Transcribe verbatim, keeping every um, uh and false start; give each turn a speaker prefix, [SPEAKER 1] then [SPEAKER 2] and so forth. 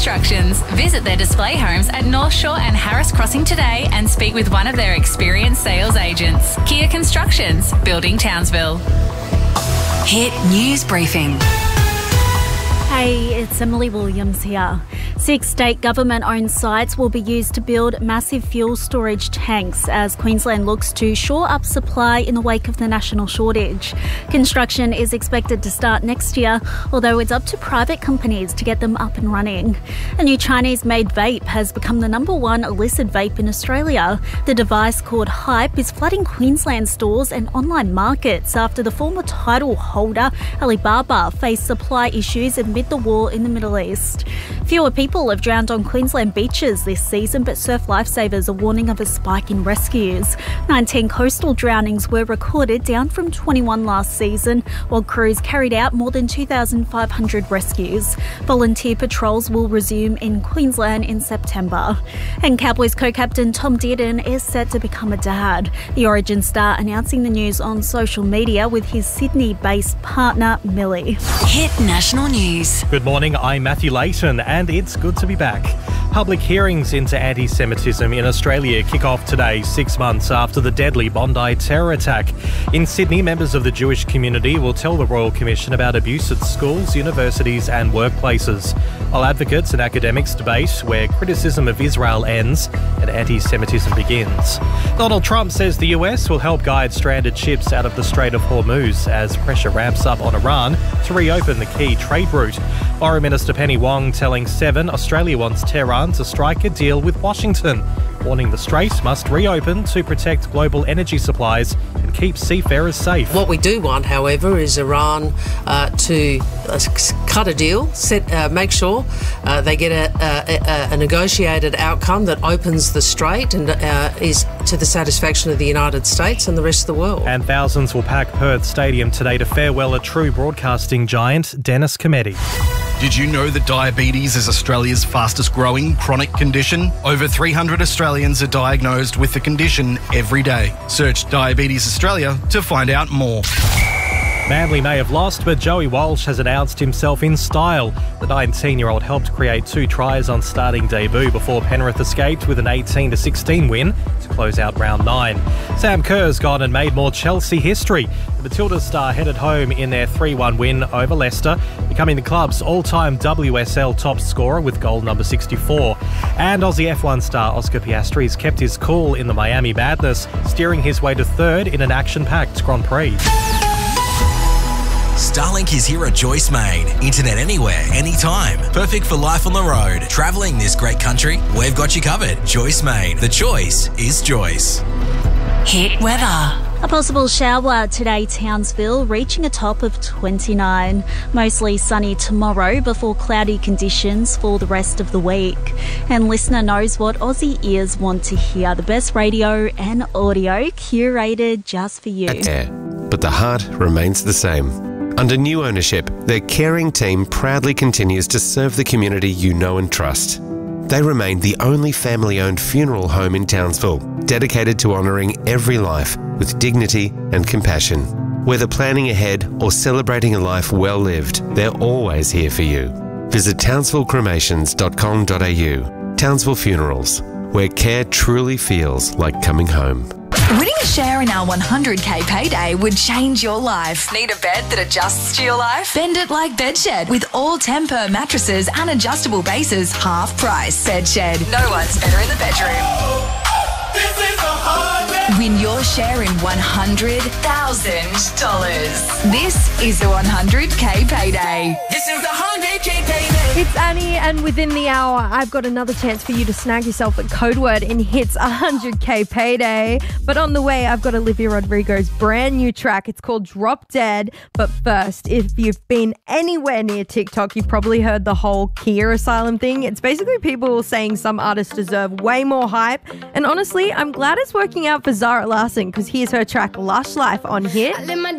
[SPEAKER 1] Constructions. Visit their display homes at North Shore and Harris Crossing today and speak with one of their experienced sales agents. Kia Constructions, building Townsville. Hit News Briefing.
[SPEAKER 2] Hey, it's Emily Williams here. Six state government-owned sites will be used to build massive fuel storage tanks as Queensland looks to shore up supply in the wake of the national shortage. Construction is expected to start next year, although it's up to private companies to get them up and running. A new Chinese-made vape has become the number one illicit vape in Australia. The device, called Hype, is flooding Queensland stores and online markets after the former title holder, Alibaba, faced supply issues amid the war in the Middle East. Fewer people have drowned on Queensland beaches this season, but surf lifesavers are warning of a spike in rescues. nineteen coastal drownings were recorded, down from twenty-one last season, while crews carried out more than two thousand five hundred rescues. Volunteer patrols will resume in Queensland in September. And Cowboys co-captain Tom Dearden is set to become a dad. The Origin star announcing the news on social media with his Sydney-based partner, Millie.
[SPEAKER 1] Hit National News.
[SPEAKER 3] Good morning, I'm Matthew Layton, and it's good to be back. Public hearings into anti-Semitism in Australia kick off today, six months after the deadly Bondi terror attack. In Sydney, members of the Jewish community will tell the Royal Commission about abuse at schools, universities and workplaces, while advocates and academics debate where criticism of Israel ends and anti-Semitism begins. Donald Trump says the U S will help guide stranded ships out of the Strait of Hormuz as pressure ramps up on Iran to reopen the key trade route. Foreign Minister Penny Wong telling Seven Australia wants Tehran to strike a deal with Washington, warning the strait must reopen to protect global energy supplies and keep seafarers safe.
[SPEAKER 4] What we do want, however, is Iran uh, to uh, cut a deal, set, uh, make sure uh, they get a, a, a negotiated outcome that opens the strait and uh, is to the satisfaction of the United States and the rest of the world.
[SPEAKER 3] And thousands will pack Perth Stadium today to farewell a true broadcasting giant, Dennis Cometti.
[SPEAKER 5] Did you know that diabetes is Australia's fastest growing chronic condition? Over three hundred Australians are diagnosed with the condition every day. Search Diabetes Australia to find out more.
[SPEAKER 3] Manly may have lost, but Joey Walsh has announced himself in style. The nineteen-year-old helped create two tries on starting debut before Penrith escaped with an eighteen to sixteen win to close out round nine. Sam Kerr's gone and made more Chelsea history. The Matildas star headed home in their three one win over Leicester, becoming the club's all-time W S L top scorer with goal number sixty-four. And Aussie F one star Oscar Piastri's kept his cool in the Miami Madness, steering his way to third in an action-packed Grand Prix.
[SPEAKER 6] Starlink is here at Joyce Main. Internet anywhere, anytime. Perfect for life on the road. Travelling this great country, we've got you covered. Joyce Main. The choice is Joyce.
[SPEAKER 1] Hit weather.
[SPEAKER 2] A possible shower today, Townsville, reaching a top of twenty-nine. Mostly sunny tomorrow before cloudy conditions for the rest of the week. And listener knows what Aussie ears want to hear. The best radio and audio curated just for you.
[SPEAKER 7] Air, but the heart remains the same. Under new ownership, their caring team proudly continues to serve the community you know and trust. They remain the only family-owned funeral home in Townsville, dedicated to honouring every life with dignity and compassion. Whether planning ahead or celebrating a life well lived, they're always here for you. Visit townsville cremations dot com dot a u. Townsville Funerals, where care truly feels like coming home.
[SPEAKER 1] Winning a share in our one hundred K payday would change your life. Need a bed that adjusts to your life? Bend it like Bedshed with all Temper mattresses and adjustable bases, half price. Bedshed. No one's better in the bedroom. This is a hundred. Win your share in one hundred thousand dollars. This is the one hundred K payday. This is the one hundred K payday.
[SPEAKER 8] It's Annie, and within the hour, I've got another chance for you to snag yourself a code word in Hits one hundred K Payday. But on the way, I've got Olivia Rodrigo's brand new track. It's called Drop Dead. But first, if you've been anywhere near TikTok, you've probably heard the whole Kia Asylum thing. It's basically people saying some artists deserve way more hype. And honestly, I'm glad it's working out for Zara Larsson, because here's her track Lush Life on Hit.